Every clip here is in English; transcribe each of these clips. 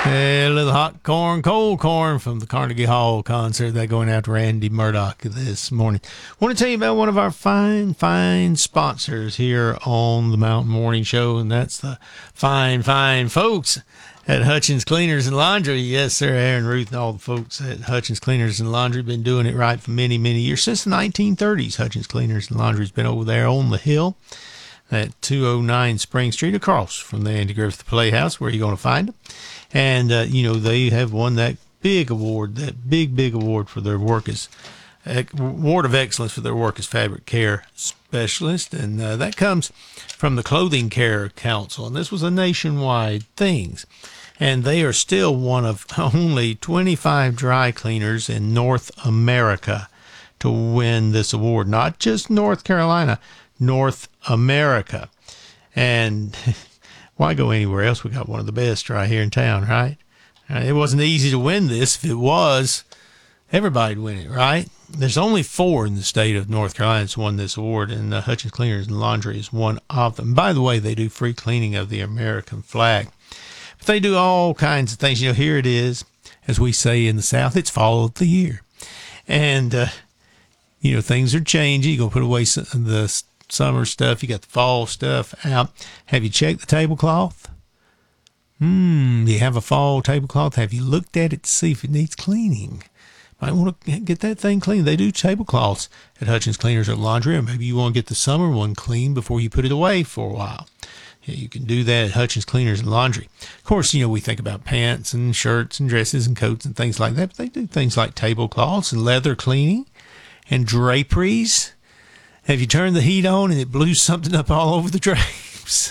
A little hot corn, cold corn from the Carnegie Hall concert that going out to Randy Murdoch this morning. I want to tell you about one of our fine sponsors here on the Mountain Morning Show, and that's the fine folks at Hutchins Cleaners and Laundry. Yes, sir, Aaron Ruth and all the folks at Hutchins Cleaners and Laundry have been doing it right for many years. Since the 1930s, Hutchins Cleaners and Laundry has been over there on the hill at 209 Spring Street, across from the Andy Griffith Playhouse, where you're going to find them. And, they have won that big award, that big award for their work as Award of Excellence for their work as fabric care specialist. And that comes from the Clothing Care Council. And this was a nationwide thing. And they are still one of only 25 dry cleaners in North America to win this award. Not just North Carolina, North America. And why go anywhere else? We got one of the best right here in town, right? It wasn't easy to win this. If it was, everybody'd win it, right? There's only 4 in the state of North Carolina that's won this award, and Hutchins Cleaners and Laundry is one of them. By the way, they do free cleaning of the American flag. But they do all kinds of things. Here it is, as we say in the South, it's fall of the year. And, things are changing. You're going to put away the summer stuff. You got the fall stuff out. Have you checked the tablecloth? You have a fall tablecloth. Have you looked at it to see if it needs cleaning? Might want to get that thing clean. They do tablecloths at Hutchins Cleaners and Laundry, or maybe you want to get the summer one clean before you put it away for a while. Yeah, you can do that at Hutchins Cleaners and Laundry. Of course, we think about pants and shirts and dresses and coats and things like that, but they do things like tablecloths and leather cleaning and draperies. Have you turned the heat on and it blew something up all over the drapes?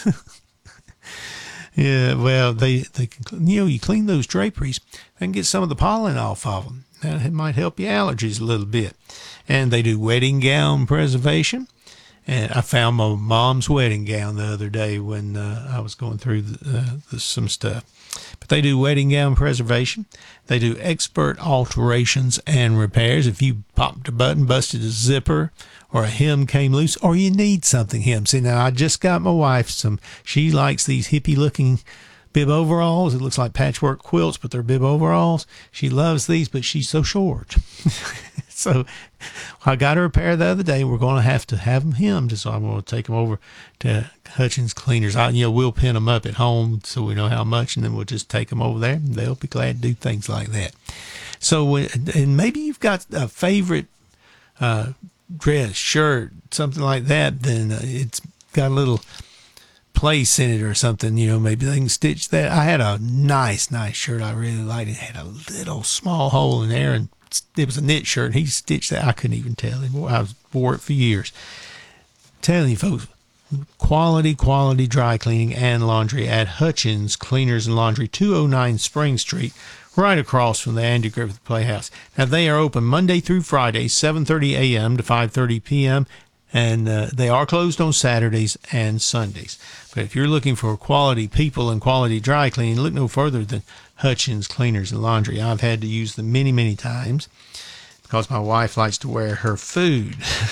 Yeah, well, they can, you clean those draperies and get some of the pollen off of them. That might help your allergies a little bit. And they do wedding gown preservation. And I found my mom's wedding gown the other day when I was going through some stuff. But they do wedding gown preservation. They do expert alterations and repairs. If you popped a button, busted a zipper, or a hem came loose, or you need something hem. See, now I just got my wife she likes these hippie-looking bib overalls. It looks like patchwork quilts, but they're bib overalls. She loves these, but she's so short. So I got her a pair the other day. We're going to have them hemmed, so I'm going to take them over to Hutchins Cleaners. We'll pin them up at home so we know how much, and then we'll just take them over there, and they'll be glad to do things like that. So, and maybe you've got a favorite dress, shirt, something like that, then it's got a little place in it or something, maybe they can stitch that. I had a nice shirt I really liked. It had a little small hole in there, and it was a knit shirt. He stitched that. I couldn't even tell him. I wore it for years. Telling you folks, quality dry cleaning and laundry at Hutchins Cleaners and Laundry, 209 Spring Street, right across from the Andy Griffith Playhouse. Now, they are open Monday through Friday, 7:30 a.m. to 5:30 p.m., and they are closed on Saturdays and Sundays. But if you're looking for quality people and quality dry cleaning, look no further than Hutchins Cleaners and Laundry. I've had to use them many times because my wife likes to wear her food.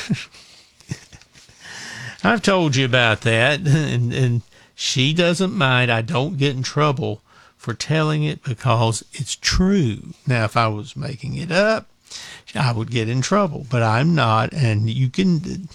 I've told you about that, and she doesn't mind. I don't get in trouble for telling it because it's true. Now, if I was making it up, I would get in trouble, but I'm not. And you can,